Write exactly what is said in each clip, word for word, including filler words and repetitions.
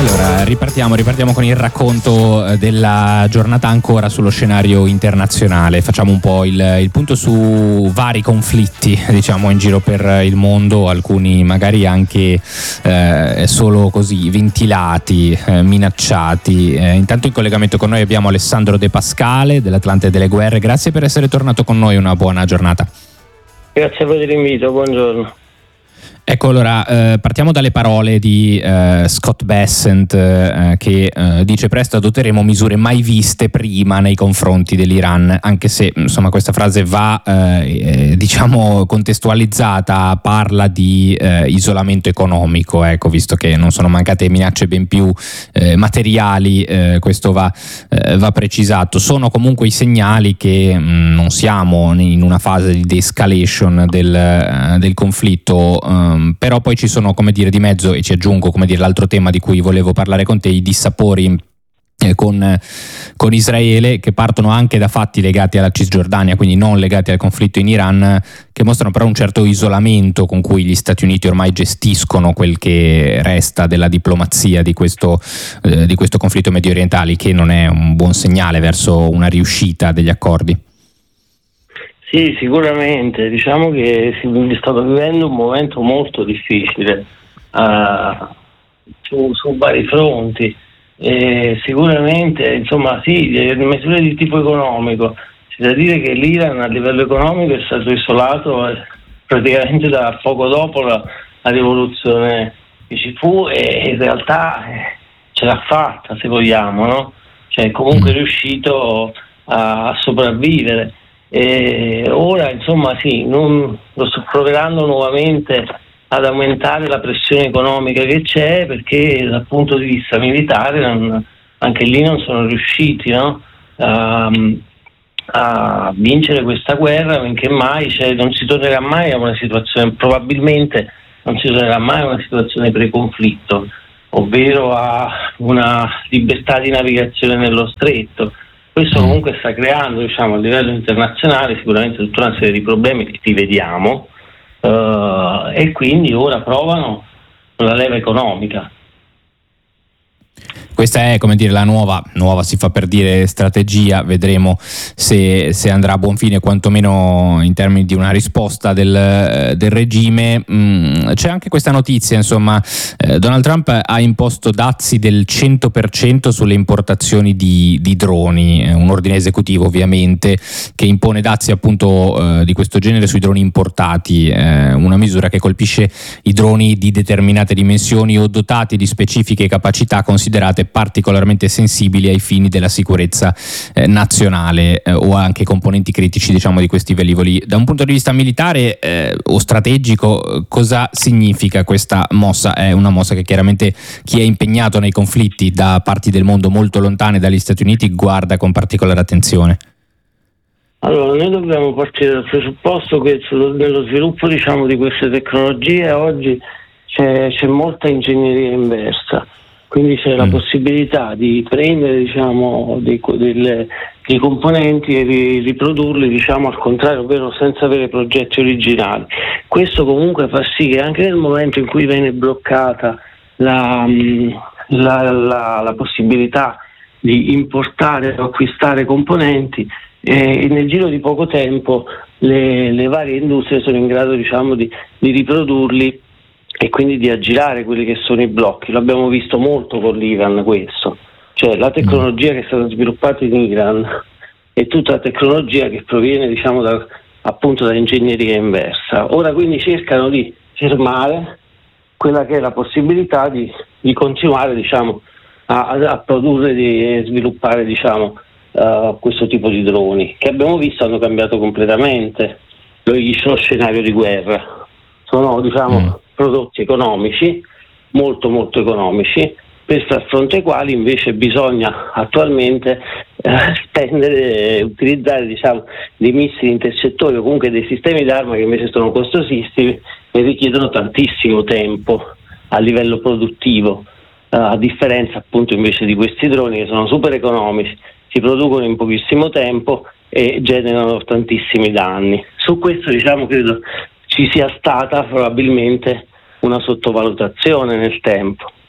Allora, ripartiamo, ripartiamo con il racconto della giornata ancora sullo scenario internazionale. Facciamo un po' il, il punto su vari conflitti, diciamo, in giro per il mondo, alcuni magari anche eh, solo così ventilati, eh, minacciati. Eh, intanto in collegamento con noi abbiamo Alessandro De Pascale dell'Atlante delle Guerre. Grazie per essere tornato con noi, una buona giornata. Grazie a voi dell'invito, buongiorno. Ecco, allora eh, partiamo dalle parole di eh, Scott Bessent eh, che eh, dice: presto adotteremo misure mai viste prima nei confronti dell'Iran, anche se insomma questa frase va eh, diciamo contestualizzata, parla di eh, isolamento economico, ecco, visto che non sono mancate minacce ben più eh, materiali, eh, questo va, eh, va precisato. Sono comunque i segnali che mh, non siamo in una fase di de-escalation del, eh, del conflitto. Eh, però poi ci sono, come dire, di mezzo, e ci aggiungo, come dire, l'altro tema di cui volevo parlare con te, i dissapori eh, con, con Israele, che partono anche da fatti legati alla Cisgiordania, quindi non legati al conflitto in Iran, che mostrano però un certo isolamento con cui gli Stati Uniti ormai gestiscono quel che resta della diplomazia di questo, eh, di questo conflitto medio orientale, che non è un buon segnale verso una riuscita degli accordi. Sì, sicuramente, diciamo che si sta vivendo un momento molto difficile uh, su, su vari fronti, e sicuramente, insomma, sì, le misure di tipo economico, c'è da dire che l'Iran a livello economico è stato isolato praticamente da poco dopo la, la rivoluzione che ci fu, e in realtà eh, ce l'ha fatta, se vogliamo, no? Cioè comunque è riuscito a, a sopravvivere. E ora, insomma, sì, non, lo sto provando nuovamente ad aumentare la pressione economica che c'è, perché dal punto di vista militare non, anche lì non sono riusciti, no? a, a vincere questa guerra, benché mai, cioè, non si tornerà mai a una situazione, probabilmente non si tornerà mai a una situazione pre-conflitto, ovvero a una libertà di navigazione nello stretto. Questo comunque sta creando, diciamo, a livello internazionale sicuramente tutta una serie di problemi che ti vediamo, uh, e quindi ora provano la leva economica. Questa è, come dire, la nuova, nuova si fa per dire, strategia. Vedremo se, se andrà a buon fine, quantomeno in termini di una risposta del, del regime. Mm, c'è anche questa notizia, insomma, eh, Donald Trump ha imposto dazi del cento per cento sulle importazioni di, di droni, un ordine esecutivo ovviamente che impone dazi appunto eh, di questo genere sui droni importati, eh, una misura che colpisce i droni di determinate dimensioni o dotati di specifiche capacità considerate particolarmente sensibili ai fini della sicurezza eh, nazionale, eh, o anche componenti critici, diciamo, di questi velivoli. Da un punto di vista militare eh, o strategico, cosa significa questa mossa? È una mossa che chiaramente chi è impegnato nei conflitti da parti del mondo molto lontane dagli Stati Uniti guarda con particolare attenzione. Allora, noi dobbiamo partire dal presupposto che nello sviluppo, diciamo, di queste tecnologie oggi c'è, c'è molta ingegneria inversa. Quindi c'è la possibilità di prendere, diciamo, dei, delle, dei componenti e di riprodurli, diciamo, al contrario, ovvero senza avere progetti originali. Questo comunque fa sì che anche nel momento in cui viene bloccata la, la, la, la possibilità di importare o acquistare componenti, eh, nel giro di poco tempo le, le varie industrie sono in grado, diciamo, di, di riprodurli e quindi di aggirare quelli che sono i blocchi. L'abbiamo visto molto con l'Iran questo, cioè la tecnologia che è stata sviluppata in Iran è tutta la tecnologia che proviene, diciamo, da, appunto da ingegneria inversa. Ora quindi cercano di fermare quella che è la possibilità di, di continuare, diciamo, a, a produrre e sviluppare, diciamo, uh, questo tipo di droni, che abbiamo visto hanno cambiato completamente lo, lo scenario di guerra. Sono, diciamo, mm. prodotti economici, molto molto economici, per far fronte ai quali invece bisogna attualmente eh, spendere e utilizzare, diciamo, dei missili intercettori o comunque dei sistemi d'arma che invece sono costosissimi e richiedono tantissimo tempo a livello produttivo, eh, a differenza appunto invece di questi droni che sono super economici, si producono in pochissimo tempo e generano tantissimi danni. Su questo, diciamo, credo ci sia stata probabilmente una sottovalutazione nel tempo.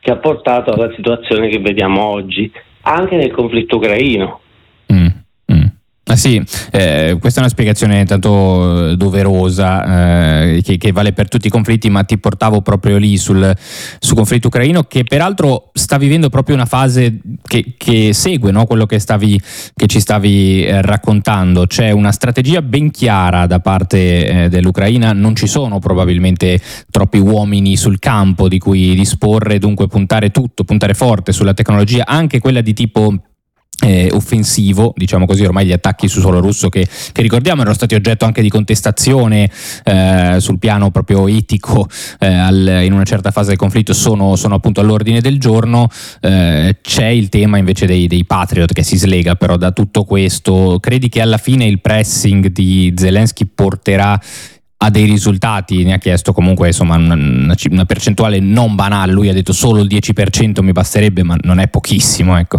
che ha portato alla situazione che vediamo oggi, anche nel conflitto ucraino. Mm, mm. Ah sì, eh, questa è una spiegazione tanto doverosa eh, che, che vale per tutti i conflitti, ma ti portavo proprio lì sul, sul conflitto ucraino, che peraltro sta vivendo proprio una fase che, che segue, no? Quello che, stavi, che ci stavi eh, raccontando. C'è una strategia ben chiara da parte eh, dell'Ucraina, non ci sono probabilmente troppi uomini sul campo di cui disporre, dunque puntare tutto, puntare forte sulla tecnologia, anche quella di tipo Eh, offensivo, diciamo così. Ormai gli attacchi su suolo russo che, che ricordiamo erano stati oggetto anche di contestazione eh, sul piano proprio etico eh, al, in una certa fase del conflitto sono, sono appunto all'ordine del giorno. Eh, c'è il tema invece dei, dei Patriot che si slega però da tutto questo. Credi che alla fine il pressing di Zelensky porterà a dei risultati? Ne ha chiesto comunque insomma una, una percentuale non banale, lui ha detto solo il dieci per cento mi basterebbe, ma non è pochissimo, ecco.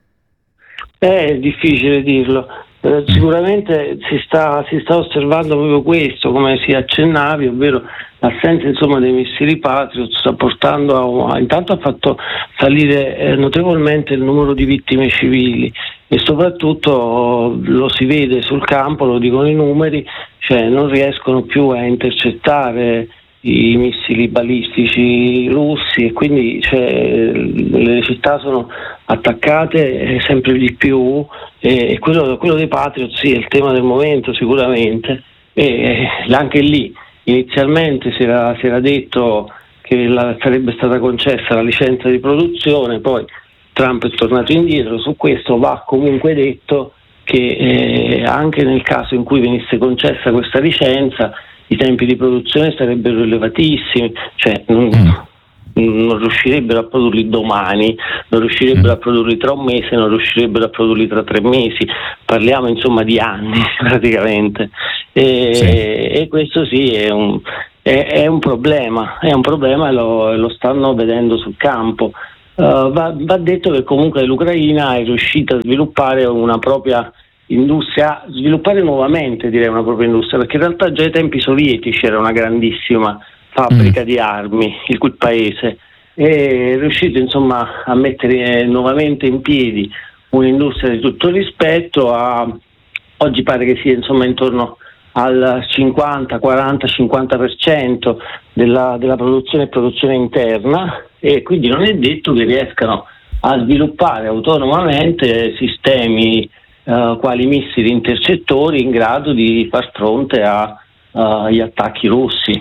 È difficile dirlo, eh, sicuramente si sta, si sta osservando proprio questo, come si accennavi, ovvero l'assenza insomma dei missili Patriot sta portando a, a intanto ha fatto salire eh, notevolmente il numero di vittime civili e soprattutto lo si vede sul campo, lo dicono i numeri, cioè non riescono più a intercettare i missili balistici russi e quindi cioè, le città sono attaccate sempre di più e quello, quello dei Patriot sì è il tema del momento sicuramente e anche lì inizialmente si era, si era detto che la, sarebbe stata concessa la licenza di produzione, poi Trump è tornato indietro su questo. Va comunque detto che eh, anche nel caso in cui venisse concessa questa licenza i tempi di produzione sarebbero elevatissimi, cioè non, non riuscirebbero a produrli domani, non riuscirebbero a produrli tra un mese, non riuscirebbero a produrli tra tre mesi, parliamo insomma di anni praticamente e, sì. e questo sì è un, è, è un problema, è un problema e lo, lo stanno vedendo sul campo. Uh, va, va detto che comunque l'Ucraina è riuscita a sviluppare una propria industria, sviluppare nuovamente direi una propria industria, perché in realtà già ai tempi sovietici era una grandissima fabbrica mm. di armi il cui paese è riuscito insomma a mettere nuovamente in piedi un'industria di tutto rispetto. A, oggi pare che sia insomma intorno al cinquanta, quaranta, cinquanta per cento della, della produzione e produzione interna e quindi non è detto che riescano a sviluppare autonomamente sistemi Uh, quali missili intercettori in grado di far fronte agli uh, attacchi russi.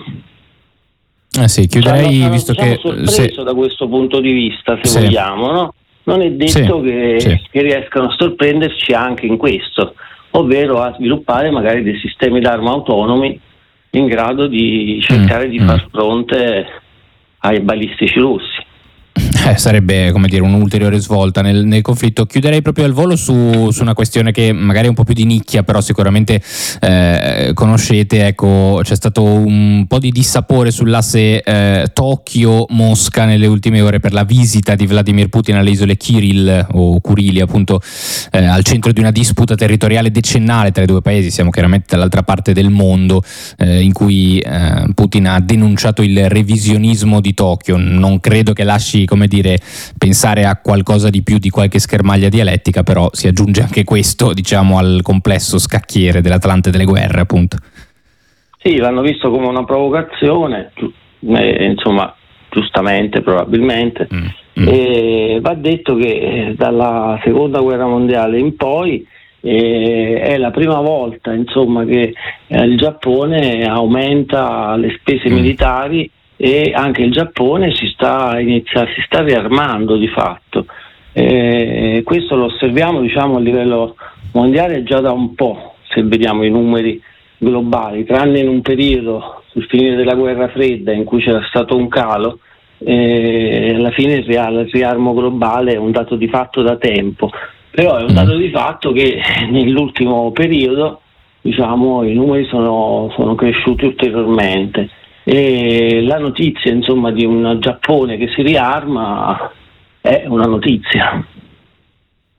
Eh sì, chiuderei cioè, visto siamo che sorpreso se... da questo punto di vista, se sì. vogliamo, no? Non è detto sì. Che, sì. che riescano a sorprenderci anche in questo, ovvero a sviluppare magari dei sistemi d'arma autonomi in grado di cercare mm. di far fronte ai balistici russi. Eh, sarebbe come dire un'ulteriore svolta nel, nel conflitto. Chiuderei proprio al volo su, su una questione che magari è un po' più di nicchia, però sicuramente eh, conoscete. Ecco, c'è stato un po' di dissapore sull'asse eh, Tokyo-Mosca nelle ultime ore per la visita di Vladimir Putin alle isole Kiril o Kurili, appunto eh, al centro di una disputa territoriale decennale tra i due paesi. Siamo chiaramente dall'altra parte del mondo, eh, in cui eh, Putin ha denunciato il revisionismo di Tokyo. Non credo che lasci come dire pensare a qualcosa di più di qualche schermaglia dialettica, però si aggiunge anche questo diciamo al complesso scacchiere dell'Atlante delle guerre, appunto. Sì, l'hanno visto come una provocazione, eh, insomma giustamente probabilmente mm, mm. E va detto che dalla seconda guerra mondiale in poi eh, è la prima volta insomma che eh, il Giappone aumenta le spese mm. militari e anche il Giappone si sta inizia, si sta riarmando di fatto. Eh, questo lo osserviamo diciamo a livello mondiale già da un po', se vediamo i numeri globali, tranne in un periodo sul finire della guerra fredda in cui c'era stato un calo, eh, alla fine il, real, il riarmo globale è un dato di fatto da tempo, però è un dato di fatto che nell'ultimo periodo diciamo i numeri sono, sono cresciuti ulteriormente. E la notizia insomma di un Giappone che si riarma è una notizia.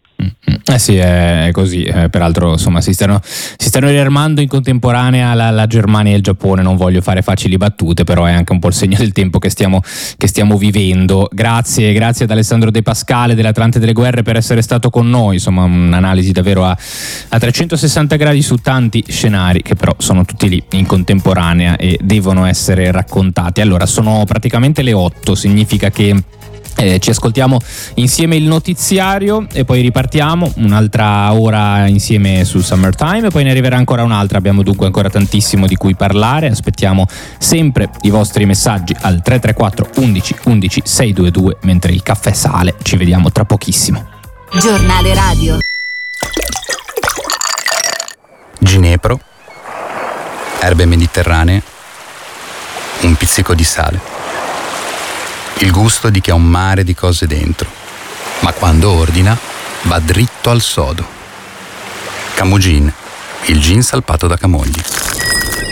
Eh sì, è così. Eh, peraltro, insomma, si stanno, si stanno riarmando in contemporanea la, la Germania e il Giappone. Non voglio fare facili battute, però è anche un po' il segno del tempo che stiamo, che stiamo vivendo. Grazie, grazie ad Alessandro De Pascale dell'Atlante delle Guerre per essere stato con noi. Insomma, un'analisi davvero a, a trecentosessanta gradi su tanti scenari che però sono tutti lì in contemporanea e devono essere raccontati. Allora, sono praticamente le otto, significa che Eh, ci ascoltiamo insieme il notiziario e poi ripartiamo un'altra ora insieme sul Summertime e poi ne arriverà ancora un'altra. Abbiamo dunque ancora tantissimo di cui parlare. Aspettiamo sempre i vostri messaggi al tre tre quattro undici undici seicentoventidue mentre il caffè sale. Ci vediamo tra pochissimo. Giornale radio. Ginepro, erbe mediterranee, un pizzico di sale. Il gusto di chi ha un mare di cose dentro, ma quando ordina va dritto al sodo. Camugin, il gin salpato da Camogli.